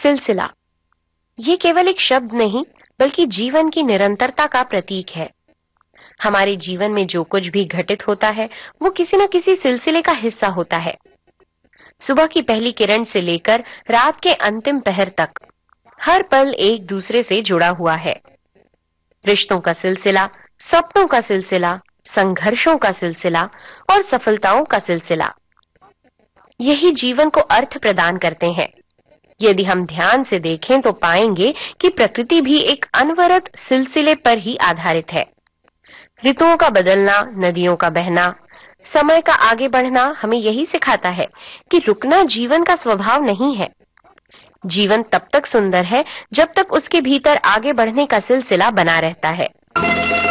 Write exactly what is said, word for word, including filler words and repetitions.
सिलसिला, ये केवल एक शब्द नहीं बल्कि जीवन की निरंतरता का प्रतीक है। हमारे जीवन में जो कुछ भी घटित होता है वो किसी न किसी सिलसिले का हिस्सा होता है। सुबह की पहली किरण से लेकर रात के अंतिम पहर तक हर पल एक दूसरे से जुड़ा हुआ है। रिश्तों का सिलसिला, सपनों का सिलसिला, संघर्षों का सिलसिला और सफलताओं का सिलसिला, यही जीवन को अर्थ प्रदान करते हैं। यदि हम ध्यान से देखें तो पाएंगे कि प्रकृति भी एक अनवरत सिलसिले पर ही आधारित है। ऋतुओं का बदलना, नदियों का बहना, समय का आगे बढ़ना हमें यही सिखाता है कि रुकना जीवन का स्वभाव नहीं है। जीवन तब तक सुंदर है जब तक उसके भीतर आगे बढ़ने का सिलसिला बना रहता है।